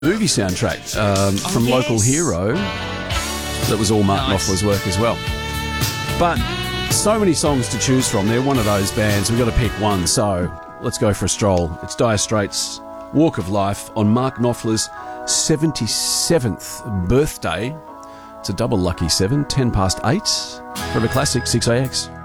movie soundtrack from yes. Local Hero. That was all Mark Knopfler's work as well. But so many songs to choose from. They're one of those bands. We've got to pick one. So let's go for a stroll. It's Dire Straits' Walk of Life on Mark Knopfler's 77th birthday. It's a double lucky 7, 10 past 8. Forever Classic 6AX.